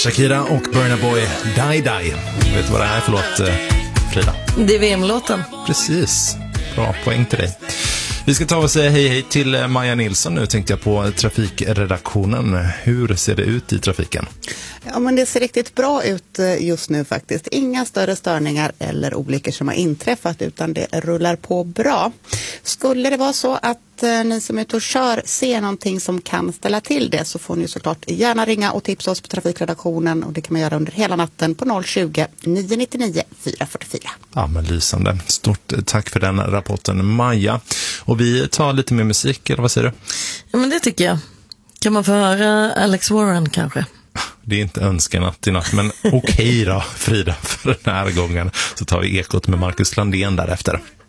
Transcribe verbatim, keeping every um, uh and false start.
Shakira och Burna Boy, Die Die. Vet du vad det är för låt, Frida? Det är V M-låten. Precis, bra poäng till dig. Vi ska ta och säga hej hej till Maja Nilsson nu, tänkte jag, på trafikredaktionen. Hur ser det ut i trafiken? Ja, men det ser riktigt bra ut just nu faktiskt. Inga större störningar eller olyckor som har inträffat, utan det rullar på bra. Skulle det vara så att eh, ni som är ute och kör ser någonting som kan ställa till det, så får ni såklart gärna ringa och tipsa oss på trafikredaktionen, och det kan man göra under hela natten på noll tjugo, nio nittionio, fyra fyrtiofyra. Ja, men lysande. Stort tack för den rapporten, Maja. Och vi tar lite mer musik, eller vad säger du? Ja, men det tycker jag. Kan man få höra Alex Warren kanske? Det är inte önskan natt i natt, men okej då, Frida, för den här gången så tar vi Ekot med Marcus Landén därefter.